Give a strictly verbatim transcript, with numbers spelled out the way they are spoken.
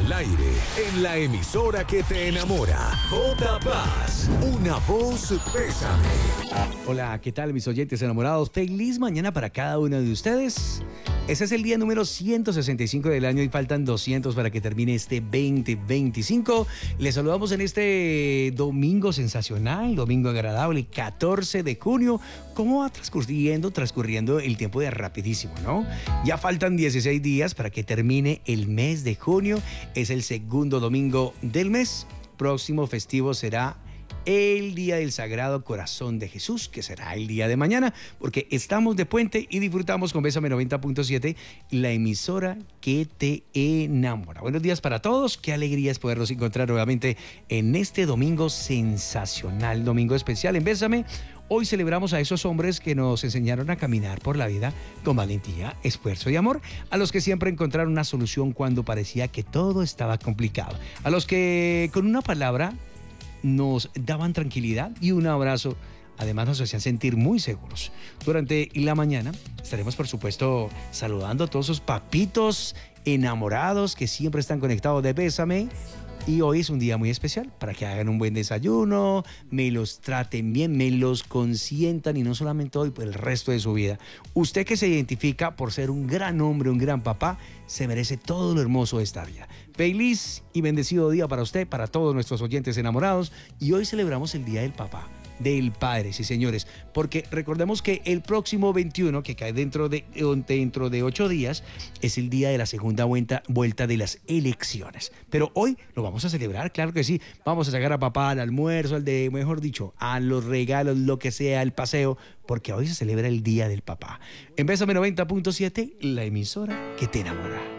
al aire en la emisora que te enamora. J Paz, una voz Bésame. Hola, ¿qué tal mis oyentes enamorados? Feliz mañana para cada uno de ustedes. Ese es el día número ciento sesenta y cinco del año y faltan doscientos para que termine este veinte veinticinco. Les saludamos en este domingo sensacional, domingo agradable, catorce de junio. ¿Cómo va transcurriendo, transcurriendo el tiempo de rapidísimo, no? Ya faltan dieciséis días para que termine el mes de junio. Es el segundo domingo del mes. Próximo festivo será el Día del Sagrado Corazón de Jesús, que será el día de mañana, porque estamos de puente y disfrutamos con Bésame noventa punto siete, la emisora que te enamora. Buenos días para todos, qué alegría es podernos encontrar nuevamente en este domingo sensacional, domingo especial en Bésame. Hoy celebramos a esos hombres que nos enseñaron a caminar por la vida con valentía, esfuerzo y amor, a los que siempre encontraron una solución cuando parecía que todo estaba complicado, a los que con una palabra nos daban tranquilidad y un abrazo, además nos hacían sentir muy seguros. Durante la mañana estaremos, por supuesto, saludando a todos esos papitos enamorados que siempre están conectados de Bésame. Y hoy es un día muy especial para que hagan un buen desayuno, me los traten bien, me los consientan y no solamente hoy, por el resto de su vida. Usted que se identifica por ser un gran hombre, un gran papá, se merece todo lo hermoso de esta vida. Feliz y bendecido día para usted, para todos nuestros oyentes enamorados. Y hoy celebramos el Día del Papá, del Padre, sí señores, porque recordemos que el próximo veintiuno, que cae dentro de, dentro de ocho días, es el día de la segunda vuelta, vuelta de las elecciones. Pero hoy lo vamos a celebrar, claro que sí. Vamos a sacar a papá al almuerzo, al de, mejor dicho, a los regalos, lo que sea, el paseo, porque hoy se celebra el Día del Papá. En Bésame noventa punto siete, la emisora que te enamora.